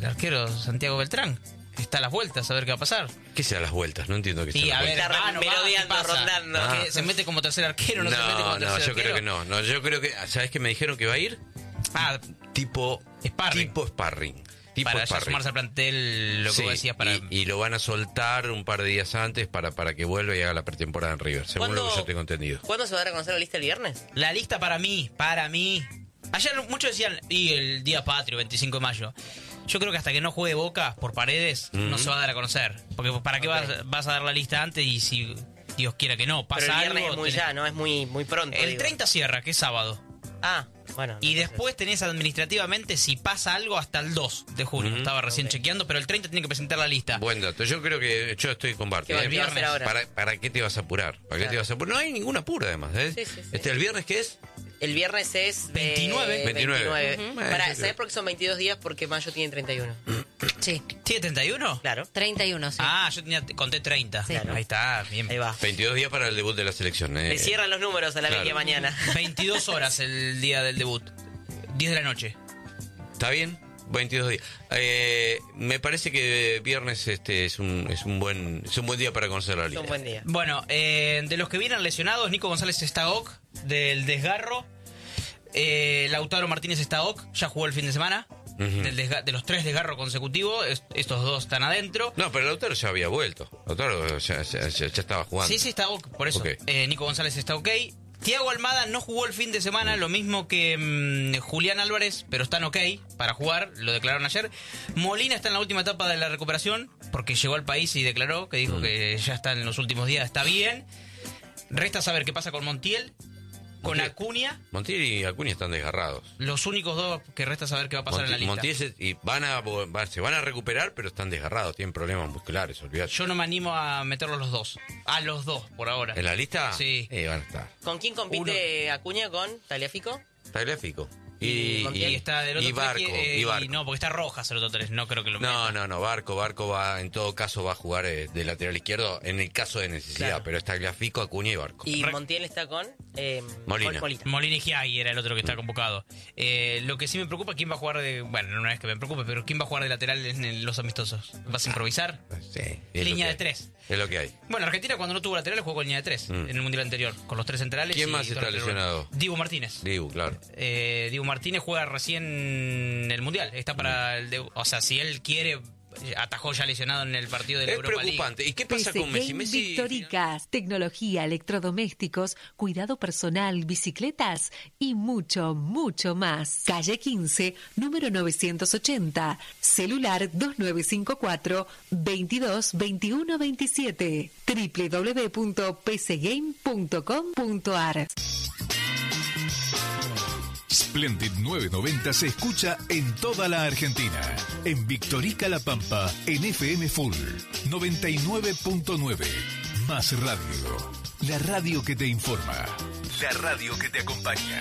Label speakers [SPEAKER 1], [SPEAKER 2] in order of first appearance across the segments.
[SPEAKER 1] arquero Santiago Beltrán. Está a las vueltas, a ver qué va a pasar.
[SPEAKER 2] ¿Qué sea las vueltas? No entiendo qué sea.
[SPEAKER 1] Y
[SPEAKER 2] las
[SPEAKER 1] a ver,
[SPEAKER 2] vueltas.
[SPEAKER 3] merodeando, rondando.
[SPEAKER 1] Que se mete como tercer arquero, no se mete como tercer arquero.
[SPEAKER 2] Yo creo que no. No, yo creo que, ¿sabes qué me dijeron que va a ir? Tipo sparring.
[SPEAKER 1] Para ya sumarse al plantel, lo que vos decías.
[SPEAKER 2] Y lo van a soltar un par de días antes para que vuelva y haga la pretemporada en River, según lo que yo tengo entendido.
[SPEAKER 3] ¿Cuándo se va a reconocer la lista el viernes?
[SPEAKER 1] La lista para mí. Ayer muchos decían, y el día patrio, 25 de mayo. Yo creo que hasta que no juegue Boca por Paredes, no se va a dar a conocer. Porque ¿para qué vas a dar la lista antes y si Dios quiera que no? Pasa
[SPEAKER 3] pero el viernes
[SPEAKER 1] algo.
[SPEAKER 3] es muy ya, ¿no? Es muy pronto.
[SPEAKER 1] El 30 cierra, que es sábado.
[SPEAKER 3] Bueno.
[SPEAKER 1] Y después tenés administrativamente, si pasa algo, hasta el 2 de junio. Estaba recién chequeando, pero el 30 tiene que presentar la lista.
[SPEAKER 2] Buen dato. Yo creo que yo estoy con Bart.
[SPEAKER 1] El viernes.
[SPEAKER 2] ¿Para qué te vas a apurar? ¿Para qué te vas a apurar? No hay ningún apuro, además.
[SPEAKER 3] Sí.
[SPEAKER 2] ¿El viernes qué es?
[SPEAKER 3] El viernes es
[SPEAKER 1] 29.
[SPEAKER 2] 29.
[SPEAKER 3] ¿Sabés por qué son 22 días? Porque mayo tiene 31.
[SPEAKER 4] Sí.
[SPEAKER 1] ¿Tiene 31?
[SPEAKER 3] Claro.
[SPEAKER 4] 31, sí.
[SPEAKER 1] Yo conté 30.
[SPEAKER 4] Sí.
[SPEAKER 1] Claro. Ahí está, bien.
[SPEAKER 3] Ahí va.
[SPEAKER 2] 22 días para el debut de la selección.
[SPEAKER 3] Le cierran los números a la media mañana.
[SPEAKER 1] 22 horas el día del debut. 10 de la noche.
[SPEAKER 2] ¿Está bien? 22 días. Me parece que viernes es un buen día para conocer la lista.
[SPEAKER 3] Es un buen día.
[SPEAKER 1] Bueno, de los que vienen lesionados, Nico González está ok, del desgarro. Lautaro Martínez está ok, ya jugó el fin de semana. De los 3 desgarros consecutivos, estos 2 están adentro.
[SPEAKER 2] No, pero Lautaro ya había vuelto. Lautaro ya estaba jugando.
[SPEAKER 1] Sí, está ok, por eso.
[SPEAKER 2] Okay.
[SPEAKER 1] Nico González está ok. Thiago Almada no jugó el fin de semana, lo mismo que Julián Álvarez, pero están ok para jugar, lo declararon ayer. Molina está en la última etapa de la recuperación, porque llegó al país y declaró, que dijo que ya está en los últimos días, está bien. Resta saber qué pasa con Montiel, con Acuña.
[SPEAKER 2] Montiel y Acuña están desgarrados.
[SPEAKER 1] Los únicos 2 que resta saber qué va a pasar en la lista.
[SPEAKER 2] Montiel se van a recuperar, pero están desgarrados, tienen problemas musculares, olvídate.
[SPEAKER 1] Yo no me animo a meterlos los 2. A los 2 por ahora.
[SPEAKER 2] ¿En la lista?
[SPEAKER 1] Sí.
[SPEAKER 2] Van a estar.
[SPEAKER 3] ¿Con quién compite Acuña? ¿Con Tagliafico?
[SPEAKER 2] Tagliafico.
[SPEAKER 1] Y está del otro
[SPEAKER 2] y Barco, y Barco.
[SPEAKER 1] No, porque está Rojas el otro 3, no creo que lo
[SPEAKER 2] meta. No, Barco va, en todo caso va a jugar de lateral izquierdo en el caso de necesidad,
[SPEAKER 1] claro.
[SPEAKER 2] Pero está Tagliafico, Acuña y Barco.
[SPEAKER 3] Y Montiel está con
[SPEAKER 2] Molina.
[SPEAKER 1] Molina y Giai era el otro que está convocado. Lo que sí me preocupa, ¿quién va a jugar no es que me preocupe, pero ¿quién va a jugar de lateral en los amistosos? ¿Vas a improvisar?
[SPEAKER 2] Sí.
[SPEAKER 1] Línea de 3.
[SPEAKER 2] Es lo que hay.
[SPEAKER 1] Bueno, Argentina cuando no tuvo lateral jugó con línea de 3 en el mundial anterior, con los 3 centrales.
[SPEAKER 2] ¿Quién más está lesionado?
[SPEAKER 1] Dibu Martínez.
[SPEAKER 2] Claro.
[SPEAKER 1] Dibu Martínez juega recién el mundial. Está para o sea, si él quiere, atajó ya lesionado en el partido de la Europa League.
[SPEAKER 2] Es preocupante. ¿Y qué pasa con Messi?
[SPEAKER 5] Victoricas, tecnología, electrodomésticos, cuidado personal, bicicletas y mucho, mucho más. Calle 15, número 980, celular 2954 22 21 27, www.pcgame.com.ar.
[SPEAKER 6] Splendid 990 se escucha en toda la Argentina. En Victorica La Pampa, en FM Full 99.9. Más radio. La radio que te informa. La radio que te acompaña.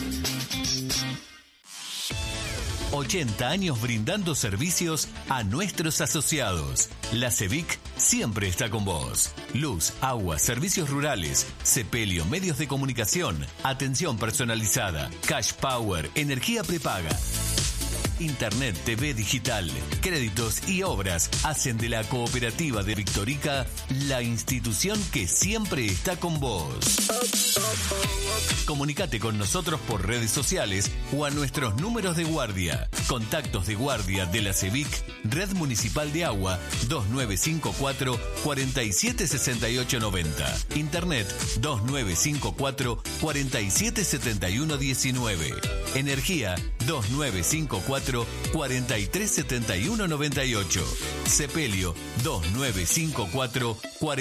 [SPEAKER 6] 80 años brindando servicios a nuestros asociados. La CEVIC siempre está con vos. Luz, agua, servicios rurales, sepelio, medios de comunicación, atención personalizada, cash power, energía prepaga. Internet, TV digital, créditos y obras hacen de la cooperativa de Victorica la institución que siempre está con vos. Comunicate con nosotros por redes sociales o a nuestros números de guardia. Contactos de guardia de la CEVIC, Red Municipal de Agua 2954 476890. Internet 2954 477119. Energía 2954 437198. Sepelio 2954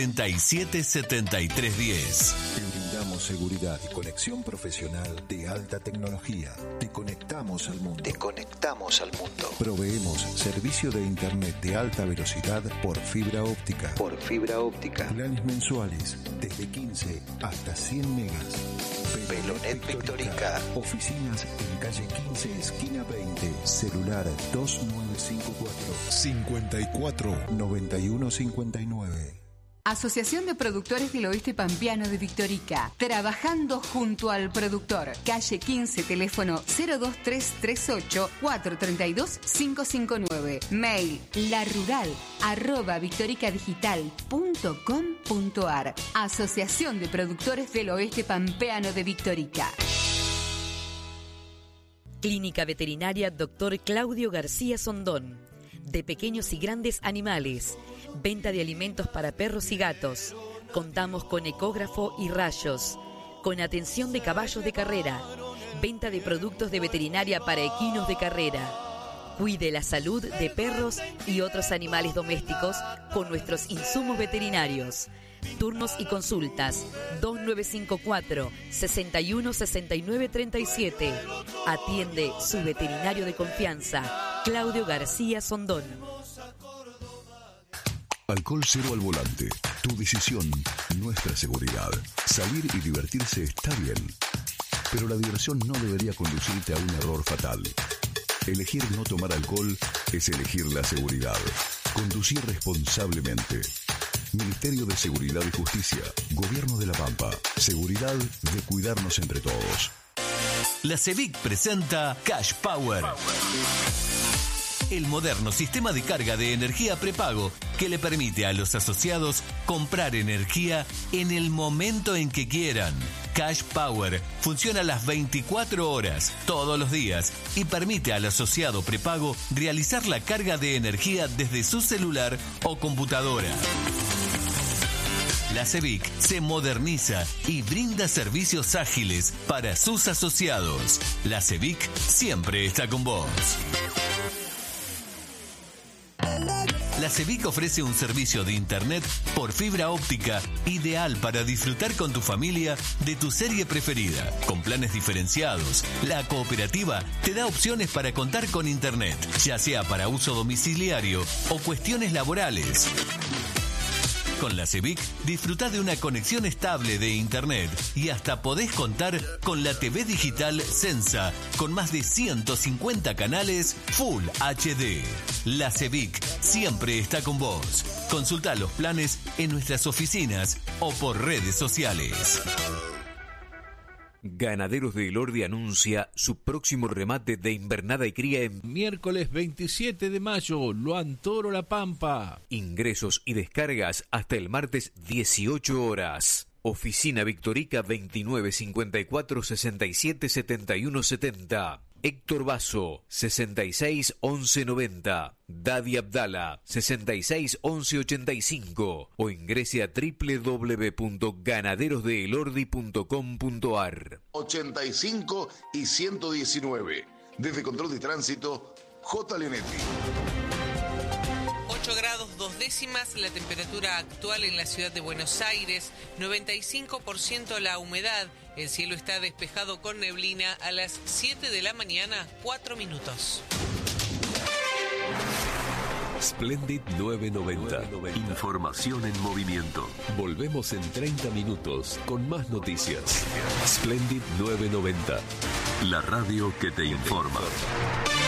[SPEAKER 6] 477310.
[SPEAKER 7] Te brindamos seguridad y conexión profesional de alta tecnología. Te conectamos al mundo. Proveemos servicio de internet de alta velocidad por fibra óptica. Planes mensuales desde 15 hasta 100 megas. Velonet Victorica. Oficinas en calle 15, esquina 20. Celular 2954 54 9159.
[SPEAKER 4] Asociación de Productores del Oeste Pampeano de Victorica. Trabajando junto al productor. Calle 15, teléfono 02338 432 559. Mail larural@victoricadigital.com.ar. Asociación de Productores del Oeste Pampeano de Victorica.
[SPEAKER 8] Clínica Veterinaria Dr. Claudio García Sondón. De pequeños y grandes animales. Venta de alimentos para perros y gatos. Contamos con ecógrafo y rayos. Con atención de caballos de carrera. Venta de productos de veterinaria para equinos de carrera. Cuide la salud de perros y otros animales domésticos con nuestros insumos veterinarios. Turnos y consultas 2954 61 69 37. Atiende su veterinario de confianza, Claudio García Sondón.
[SPEAKER 7] Alcohol cero al volante. Tu decisión, nuestra seguridad. Salir y divertirse está bien, pero la diversión no debería conducirte a un error fatal. Elegir no tomar alcohol es elegir la seguridad. Conducir responsablemente. Ministerio de Seguridad y Justicia. Gobierno de La Pampa. Seguridad de cuidarnos entre todos.
[SPEAKER 6] La CEVIC presenta Cash Power. El moderno sistema de carga de energía prepago que le permite a los asociados comprar energía en el momento en que quieran. Cash Power funciona las 24 horas, todos los días, y permite al asociado prepago realizar la carga de energía desde su celular o computadora. La CEVIC se moderniza y brinda servicios ágiles para sus asociados. La CEVIC siempre está con vos. La CEVIC ofrece un servicio de internet por fibra óptica ideal para disfrutar con tu familia de tu serie preferida. Con planes diferenciados, la cooperativa te da opciones para contar con internet, ya sea para uso domiciliario o cuestiones laborales. Con la CEVIC disfrutá de una conexión estable de internet y hasta podés contar con la TV digital Sensa con más de 150 canales Full HD. La CEVIC siempre está con vos. Consultá los planes en nuestras oficinas o por redes sociales.
[SPEAKER 9] Ganaderos de Elordi anuncia su próximo remate de invernada y cría en
[SPEAKER 10] miércoles 27 de mayo, Luan Toro La Pampa.
[SPEAKER 9] Ingresos y descargas hasta el martes 18 horas. Oficina Victorica 2954 67 71 70. Héctor Basso 66 11 90. Dadi Abdala 66 11 85 o ingrese a www.ganaderosdeelordi.com.ar.
[SPEAKER 11] 85 y 119. Desde Control de Tránsito, J. Lenetti.
[SPEAKER 12] 8 grados 2 décimas la temperatura actual en la ciudad de Buenos Aires, 95% la humedad, el cielo está despejado con neblina a las 7 de la mañana, 4 minutos.
[SPEAKER 6] Splendid 990. Información en movimiento. Volvemos en 30 minutos con más noticias. Splendid 990. La radio que te informa.